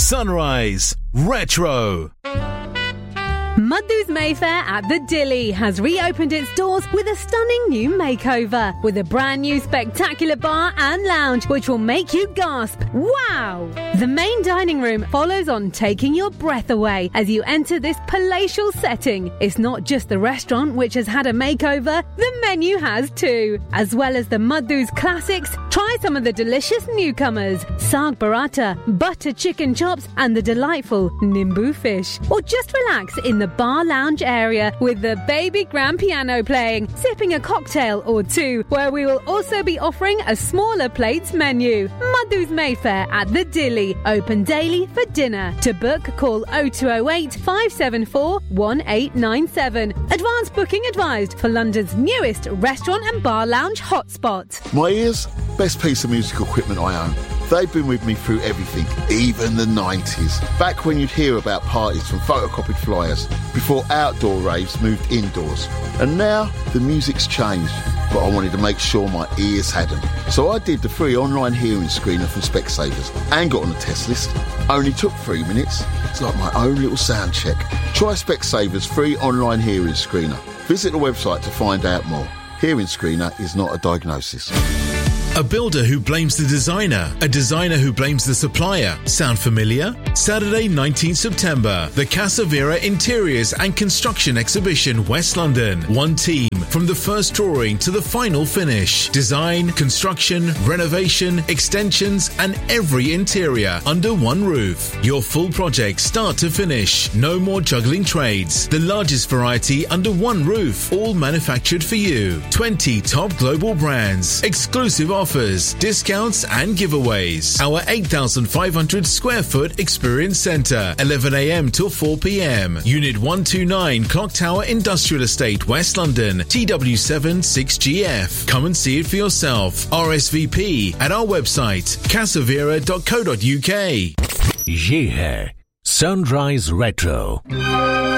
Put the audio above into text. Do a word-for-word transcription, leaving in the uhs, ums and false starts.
Sunrise Retro. Muddo's Mayfair at the Dilly has reopened its doors with a stunning new makeover, with a brand new spectacular bar and lounge which will make you gasp, wow! The main dining room follows on, taking your breath away as you enter this palatial setting. It's not just the restaurant which has had a makeover, the menu has too. As well as the Muddo's classics, try some of the delicious newcomers, Saag Burrata, butter chicken chops and the delightful Nimbu fish. Or just relax in the bar lounge area with the baby grand piano playing, sipping a cocktail or two, where we will also be offering a smaller plates menu. Muddo's Mayfair at the Dilly, open daily for dinner. To book, call oh two oh eight, five seven four, one eight nine seven. Advance booking advised for London's newest restaurant and bar lounge hotspot. My ears, best piece of musical equipment I own. They've been with me through everything, even the nineties. Back when you'd hear about parties from photocopied flyers, before outdoor raves moved indoors. And now, the music's changed, but I wanted to make sure my ears hadn't. So I did the free online hearing screener from Specsavers and got on the test list. Only took three minutes. It's like my own little sound check. Try Specsavers free online hearing screener. Visit the website to find out more. Hearing screener is not a diagnosis. A builder who blames the designer, a designer who blames the supplier. Sound familiar? Saturday, nineteenth September, the Casa Vera Interiors and Construction Exhibition, West London. One team, from the first drawing to the final finish. Design, construction, renovation, extensions, and every interior under one roof. Your full project start to finish. No more juggling trades. The largest variety under one roof, all manufactured for you. twenty top global brands, exclusive offers, discounts and giveaways. Our eight thousand five hundred square foot experience centre, eleven a.m. till four p.m. Unit one two nine Clock Tower Industrial Estate, West London, T W seven six G F. Come and see it for yourself. R S V P at our website, casavera dot co dot uk. ये है Sunrise Retro.